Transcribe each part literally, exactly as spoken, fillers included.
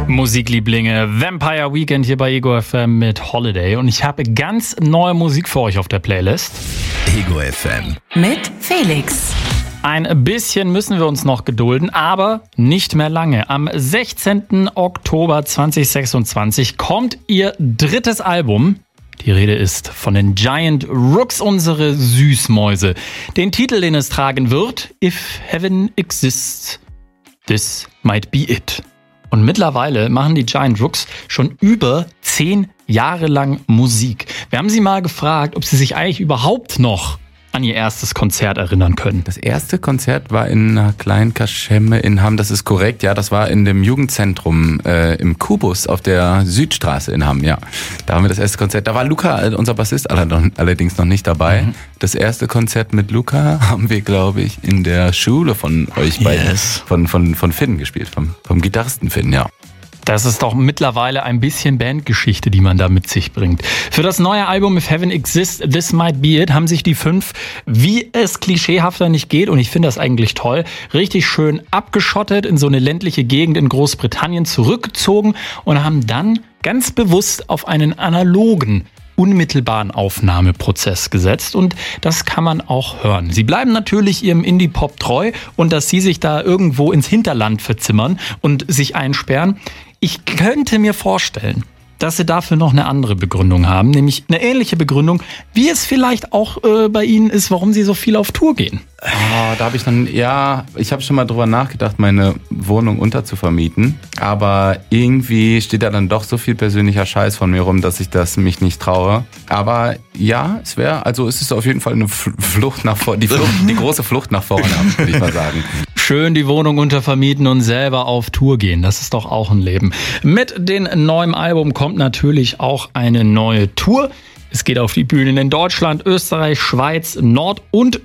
Musiklieblinge, Vampire Weekend hier bei Ego F M mit Holiday und ich habe ganz neue Musik für euch auf der Playlist. Ego F M mit Felix. Ein bisschen müssen wir uns noch gedulden, aber nicht mehr lange. Am sechzehnten Oktober zweitausendsechsundzwanzig kommt ihr drittes Album. Die Rede ist von den Giant Rooks, unsere Süßmäuse. Den Titel, den es tragen wird, If Heaven Exists, This Might Be It. Und mittlerweile machen die Giant Rooks schon über zehn Jahre lang Musik. Wir haben sie mal gefragt, ob sie sich eigentlich überhaupt noch an ihr erstes Konzert erinnern können. Das erste Konzert war in einer kleinen Kaschemme in Hamm, das ist korrekt, ja, das war in dem Jugendzentrum äh, im Kubus auf der Südstraße in Hamm, ja. Da haben wir das erste Konzert, da war Luca, unser Bassist, allerdings noch nicht dabei. Mhm. Das erste Konzert mit Luca haben wir, glaube ich, in der Schule von euch beiden, yes. von, von, von Finn gespielt, vom, vom Gitarristen Finn, ja. Das ist doch mittlerweile ein bisschen Bandgeschichte, die man da mit sich bringt. Für das neue Album If Heaven Exists, This Might Be It haben sich die fünf, wie es klischeehafter nicht geht, und ich finde das eigentlich toll, richtig schön abgeschottet in so eine ländliche Gegend in Großbritannien zurückgezogen und haben dann ganz bewusst auf einen analogen, unmittelbaren Aufnahmeprozess gesetzt und das kann man auch hören. Sie bleiben natürlich ihrem Indie-Pop treu und dass sie sich da irgendwo ins Hinterland verzimmern und sich einsperren. Ich könnte mir vorstellen, dass sie dafür noch eine andere Begründung haben, nämlich eine ähnliche Begründung, wie es vielleicht auch äh, bei ihnen ist, warum sie so viel auf Tour gehen. Oh, da habe ich dann, ja, ich habe schon mal drüber nachgedacht, meine Wohnung unterzuvermieten, aber irgendwie steht da dann doch so viel persönlicher Scheiß von mir rum, dass ich das mich nicht traue. Aber ja, es wäre, also es ist auf jeden Fall eine Flucht nach vorne, die, Flucht, die große Flucht nach vorne, würde ich mal sagen. Schön die Wohnung untervermieten und selber auf Tour gehen, das ist doch auch ein Leben. Mit dem neuen Album kommt natürlich auch eine neue Tour. Es geht auf die Bühnen in Deutschland, Österreich, Schweiz, Nord- und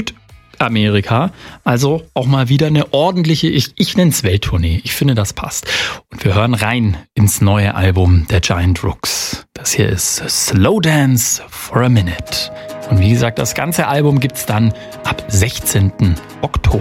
Südamerika. Also auch mal wieder eine ordentliche, ich, ich nenne es Welttournee. Ich finde, das passt. Und wir hören rein ins neue Album der Giant Rooks. Das hier ist Slow Dance for a Minute. Und wie gesagt, das ganze Album gibt's dann ab sechzehnten Oktober.